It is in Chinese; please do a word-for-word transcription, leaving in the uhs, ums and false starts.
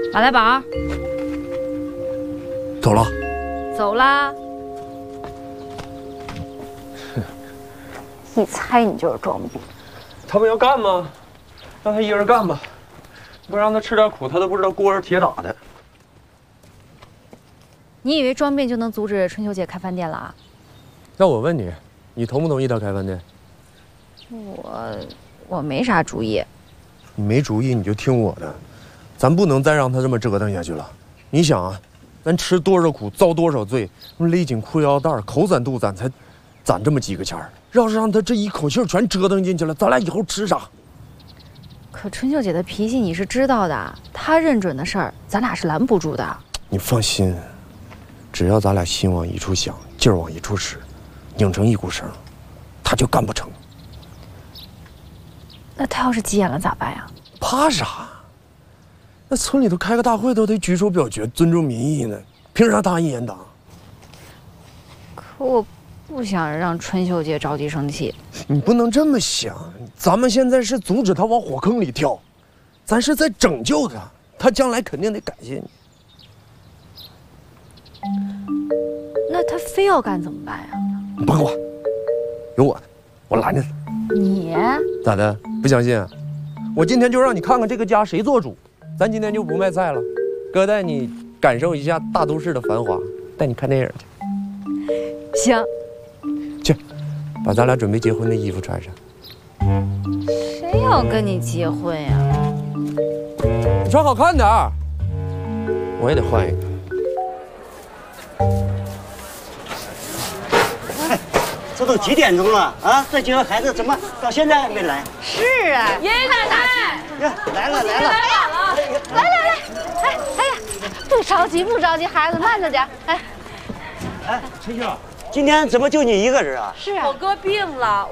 马来宝， 走了。 走啦。 一猜你就是装逼。 他们要干吗？让他一人干吧，不让他吃点苦，他都不知道锅是铁打的。 你以为装病就能阻止春秋姐开饭店了啊？ 那我问你，你同不同意他开饭店？ 我我没啥主意。 你没主意你就听我的，咱不能再让他这么折腾下去了。你想啊，咱吃多少苦，遭多少罪，勒紧裤腰带，口攒肚攒，才攒这么几个钱儿。要是让他这一口气全折腾进去了，咱俩以后吃啥？ 可春秀姐的脾气你是知道的，她认准的事儿，咱俩是拦不住的。 你放心，只要咱俩心往一处想，劲儿往一处使，拧成一股绳，他就干不成。 那她要是急眼了咋办呀？ 怕啥？那村里头开个大会都得举手表决，尊重民意呢，凭啥他一言堂？ 可我不想让春秀姐着急生气。 你不能这么想，咱们现在是阻止他往火坑里跳，咱是在拯救他，他将来肯定得感谢你。 那她非要干怎么办呀？ 你甭管，有我，我拦着他。 你咋的？不相信啊？我今天就让你看看这个家谁做主。咱今天就不卖菜了，哥带你感受一下大都市的繁华，带你看电影去。 行。 去，把咱俩准备结婚的衣服穿上。 谁要跟你结婚呀？ 你穿好看点儿，我也得换一个。 哎，这都几点钟了啊？这几个孩子怎么到现在还没来？ 是啊， 爷爷奶奶， 呀，来了来了， 来晚了。 来来来，哎哎呀，不着急不着急，孩子慢着点。哎， 哎，春秀，今天怎么就你一个人啊？ 是啊， 我哥病了。